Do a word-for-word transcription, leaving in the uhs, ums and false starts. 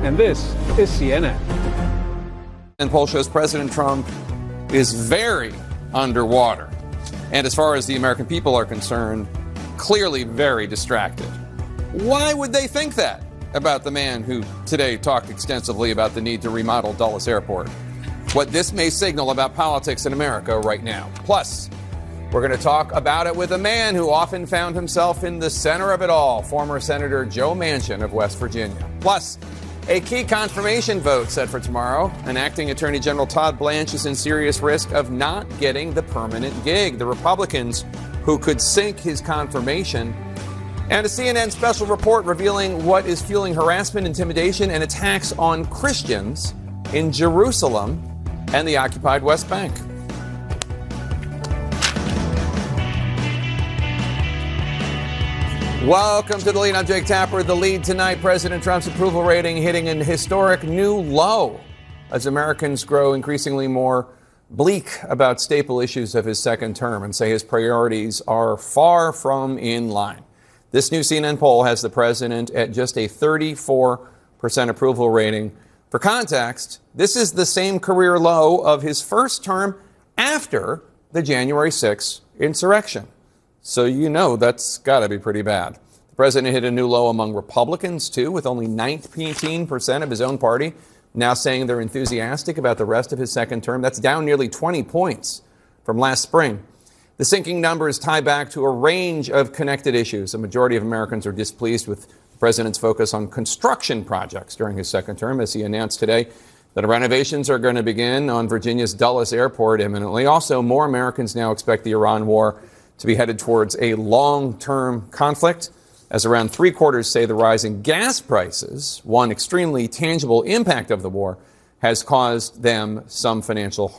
and this is C N N. And poll shows President Trump is very underwater. And as far as the American people are concerned, clearly very distracted. Why would they think that about the man who today talked extensively about the need to remodel Dulles Airport? What this may signal about politics in America right now. Plus, we're going to talk about it with a man who often found himself in the center of it all, former Senator Joe Manchin of West Virginia. Plus, a key confirmation vote set for tomorrow. And acting Attorney General Todd Blanche is in serious risk of not getting the permanent gig. The Republicans who could sink his confirmation. And a C N N special report revealing what is fueling harassment, intimidation, and attacks on Christians in Jerusalem and the occupied West Bank. Welcome to The Lead. I'm Jake Tapper. The Lead tonight, President Trump's approval rating hitting an historic new low as Americans grow increasingly more bleak about staple issues of his second term and say his priorities are far from in line. This new C N N poll has the president at just a thirty-four percent approval rating. For context, this is the same career low of his first term after the January sixth insurrection. So you know that's got to be pretty bad. The president hit a new low among Republicans, too, with only nineteen percent of his own party now saying they're enthusiastic about the rest of his second term. That's down nearly twenty points from last spring. The sinking numbers tie back to a range of connected issues. A majority of Americans are displeased with the president's focus on construction projects during his second term, as he announced today that renovations are going to begin on Virginia's Dulles Airport imminently. Also, more Americans now expect the Iran war to be headed towards a long-term conflict, as around three quarters say the rise in gas prices, one extremely tangible impact of the war, has caused them some financial